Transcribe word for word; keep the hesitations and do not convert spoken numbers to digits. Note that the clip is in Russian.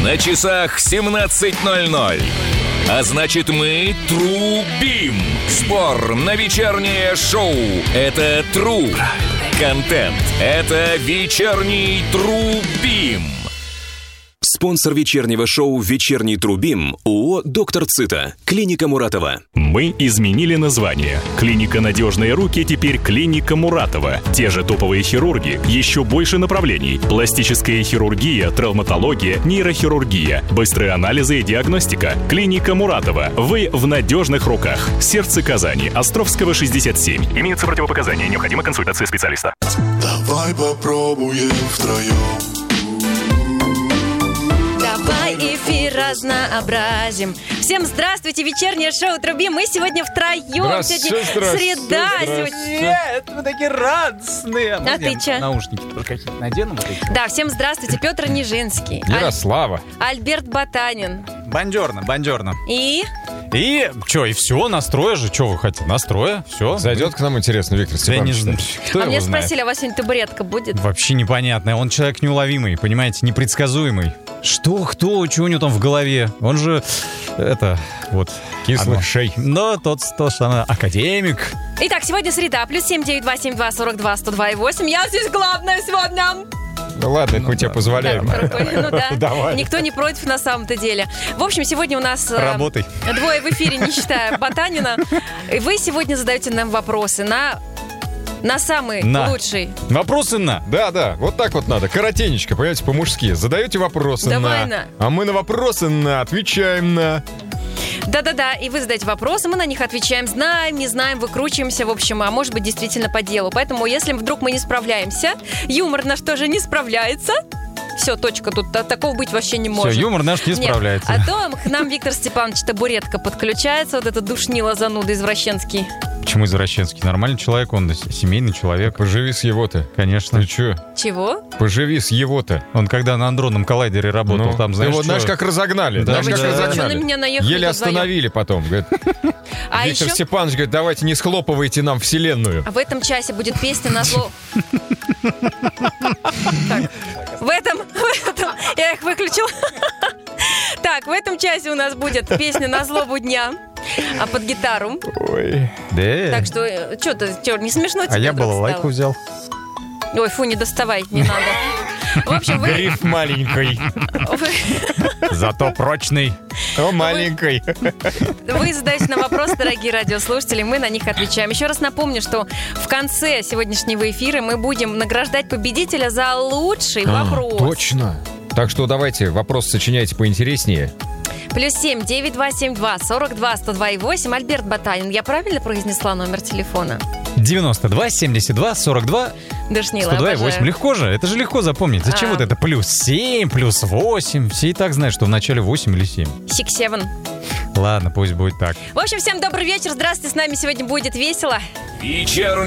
На часах семнадцать ноль ноль. А значит, мы трубим. Спор на вечернее шоу. Это тру. Контент. Это вечерний трубим. Спонсор вечернего шоу «Вечерний трубим» ООО «Доктор Цита». Клиника Муратова. Мы изменили название. Клиника «Надежные руки» теперь клиника Муратова. Те же топовые хирурги, еще больше направлений. Пластическая хирургия, травматология, нейрохирургия, быстрые анализы и диагностика. Клиника Муратова. Вы в надежных руках. Сердце Казани. Островского, шестьдесят семь. Имеются противопоказания. Необходима консультация специалиста. Давай попробуем втроем. Давай эфир разнообразим. Всем здравствуйте, вечернее шоу «Трубим». Мы сегодня втроем. Здравствуйте, Сегодня среда. Сегодня... Нет, мы такие радостные. А Можно ты я чё? Наушники какие-то надену? Вот эти? Да, всем здравствуйте. Петр Нижинский. Ярослава. Аль... Альберт Ботанин. Бонжорно, бонжорно. И... И что, и все, настроя же. Что вы хотите? Настроя, все. Зайдет к нам, интересно, Виктор Я не Степанович. знаю. Кто а его мне знает? спросили, а у вас сегодня табуретка будет? Вообще непонятно. Он человек неуловимый, понимаете, непредсказуемый. Что, кто, что у него там в голове? Он же, это, вот... Кислых оно. шей. Но тот, то, что она академик. Итак, сегодня среда. Плюс семь девять два семь два сорок два сто два и восемь. Я здесь главная сегодня. Ну ладно, это мы тебе позволяем. Да, ну да. Давай. Никто не против на самом-то деле. В общем, сегодня у нас э, Работай. двое в эфире, не считая Ботанина. И вы сегодня задаете нам вопросы на, на самый На. лучший. Вопросы на. Да, да, вот так вот надо, коротенечко, понимаете, по-мужски. Задаете вопросы Давай на, на. а мы на вопросы на отвечаем на. Да-да-да, и вы задаете вопросы, мы на них отвечаем, знаем, не знаем, выкручиваемся, в общем, а может быть, действительно по делу. Поэтому, если вдруг мы не справляемся, юмор наш тоже не справляется. Все, точка, тут та- такого быть вообще не может. Все, юмор наш не Нет, справляется. а то к нам Виктор Степанович табуретка подключается, вот это душнило зануда извращенский. Почему извращенский? Нормальный человек, он семейный человек. Поживи с его-то. Конечно. Ты чё? Чего? Поживи с его-то. Он когда на андронном коллайдере работал, Ну, там, ты знаешь, вот знаешь, чё? как разогнали. Да, знаешь, как да. разогнали. Чё на меня наехали Еле тут вдвоем? остановили потом. Говорит, А Виктор еще Степанович говорит, давайте не схлопывайте нам вселенную. в этом часе будет песня на зло... Так, в этом, в этом... Я их выключила. Так, в этом часе у нас будет песня на злобу дня, а под гитару. Ой. Да. Так что, что ты, чё, не смешно тебе А я вдруг балалайку стало? взял. Ой, фу, не доставай, не надо. В общем, вы... Гриф маленький. вы- Зато прочный. О, маленький. Вы задаете нам вопросы, дорогие радиослушатели, мы на них отвечаем. Еще раз напомню, что в конце сегодняшнего эфира мы будем награждать победителя за лучший вопрос. Точно. Так что давайте вопрос сочиняйте поинтереснее. Плюс семь девять два семь два сорок два сто два и восемь. Альберт Ботанин. Я правильно произнесла номер телефона? девяносто два семьдесят два сорок два Душнила, сто два и обожаю. восемь. Легко же, это же легко запомнить. Зачем А. вот это плюс семь, плюс восемь? Все и так знают, что в начале восемь или семь. Six Seven. Ладно, пусть будет так. В общем, всем добрый вечер. Здравствуйте, с нами сегодня будет весело. Вечерний